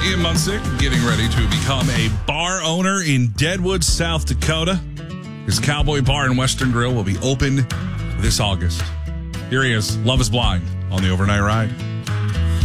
Ian Munsick getting ready to become a bar owner in Deadwood, South Dakota. His Cowboy Bar and Western Grill will be open this August. Here he is, Love is Blind on the Overnight Ride.